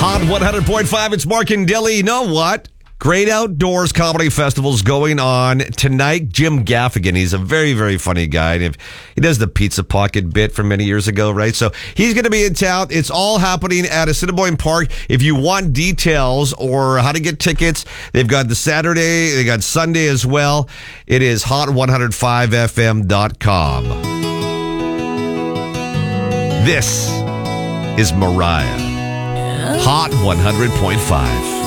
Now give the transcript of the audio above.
Hot 100.5, it's Mark and Dilly. You know what? Great Outdoors Comedy Festival's going on tonight. Jim Gaffigan, he's a very, very funny guy. He does the Pizza Pocket bit from many years ago, right? So he's going to be in town. It's all happening at Assiniboine Park. If you want details or how to get tickets, they've got the Saturday, they got Sunday as well. It is hot105fm.com. This is Mariah. Hot 100.5.